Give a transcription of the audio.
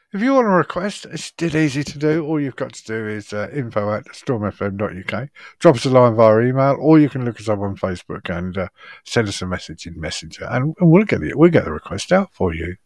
If you want a request, it's dead easy to do. All you've got to do is info@stormfm.uk. Drop us a line via email, or you can look us up on Facebook and send us a message in Messenger, and we'll get the request out for you.